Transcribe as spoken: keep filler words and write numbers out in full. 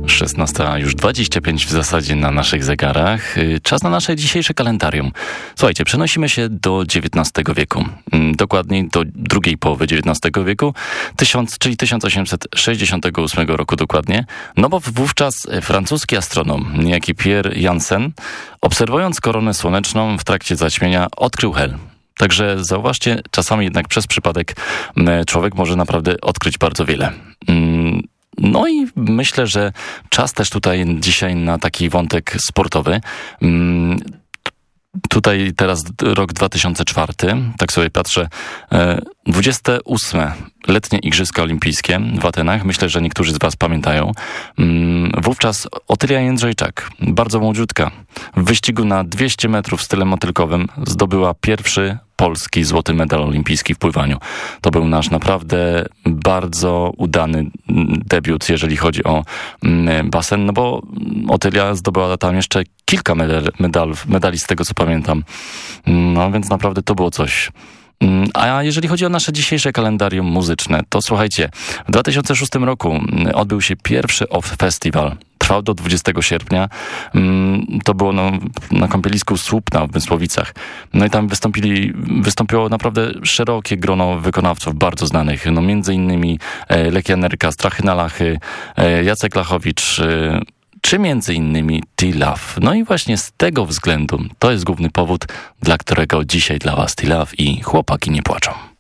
szesnasta już dwadzieścia pięć w zasadzie na naszych zegarach. Czas na nasze dzisiejsze kalendarium. Słuchajcie, przenosimy się do dziewiętnastego wieku. Dokładniej do drugiej połowy dziewiętnastego wieku, tysiąc, czyli tysiąc osiemset sześćdziesiątego ósmego roku dokładnie. No bo wówczas francuski astronom, niejaki Pierre Janssen, obserwując koronę słoneczną w trakcie zaćmienia, odkrył hel. Także zauważcie, czasami jednak przez przypadek człowiek może naprawdę odkryć bardzo wiele. No i myślę, że czas też tutaj dzisiaj na taki wątek sportowy. Tutaj teraz rok dwa tysiące czwarty, tak sobie patrzę, dwudzieste ósme letnie Igrzyska Olimpijskie w Atenach. Myślę, że niektórzy z was pamiętają. Wówczas Otylia Jędrzejczak, bardzo młodziutka, w wyścigu na dwieście metrów stylem motylkowym zdobyła pierwszy polski złoty medal olimpijski w pływaniu. To był nasz naprawdę bardzo udany debiut, jeżeli chodzi o basen, no bo Otylia zdobyła tam jeszcze kilka medal, medal, medali z tego, co pamiętam. No więc naprawdę to było coś. A jeżeli chodzi o nasze dzisiejsze kalendarium muzyczne, to słuchajcie, w dwa tysiące szóstym roku odbył się pierwszy O F F Festiwal. Trwał do dwudziestego sierpnia. To było no, na kąpielisku Słupna w Mysłowicach. No i tam wystąpili, wystąpiło naprawdę szerokie grono wykonawców bardzo znanych. No między innymi Lech Janerka, Strachy na Lachy, Jacek Lachowicz, czy między innymi T-Love. No i właśnie z tego względu to jest główny powód, dla którego dzisiaj dla was T-Love i Chłopaki nie płaczą.